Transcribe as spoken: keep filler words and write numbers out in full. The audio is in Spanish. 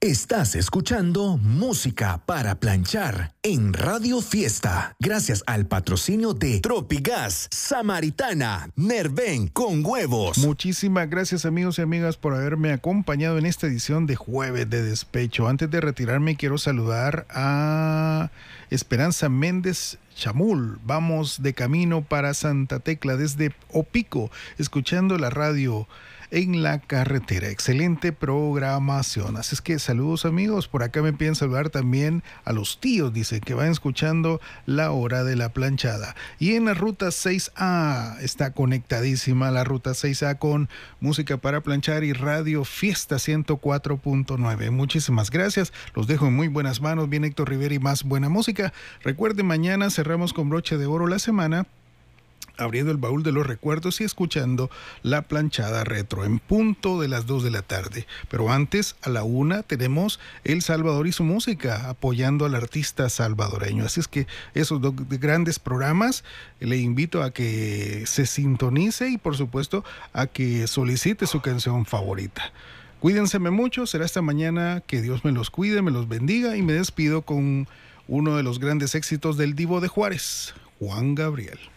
Estás escuchando Música para Planchar en Radio Fiesta, gracias al patrocinio de Tropigas, Samaritana, Nerven con huevos. Muchísimas gracias, amigos y amigas, por haberme acompañado en esta edición de Jueves de Despecho. Antes de retirarme, quiero saludar a Esperanza Méndez Chamul. Vamos de camino para Santa Tecla desde Opico, escuchando la radio en la carretera. Excelente programación. Así es que saludos, amigos. Por acá me piden saludar también a los tíos, dice, que van escuchando La Hora de la Planchada. Y en la ruta seis A está conectadísima la ruta seis A con Música para Planchar y Radio Fiesta ciento cuatro punto nueve. Muchísimas gracias. Los dejo en muy buenas manos. Bien, Héctor Rivera, y más buena música. Recuerden, mañana cerramos con broche de oro la semana, abriendo el baúl de los recuerdos y escuchando La Planchada Retro en punto de las dos de la tarde. Pero antes, a la una, tenemos El Salvador y su música, apoyando al artista salvadoreño. Así es que esos dos grandes programas, le invito a que se sintonice y, por supuesto, a que solicite su canción favorita. Cuídense mucho, será esta mañana. Que Dios me los cuide, me los bendiga, y me despido con uno de los grandes éxitos del Divo de Juárez, Juan Gabriel.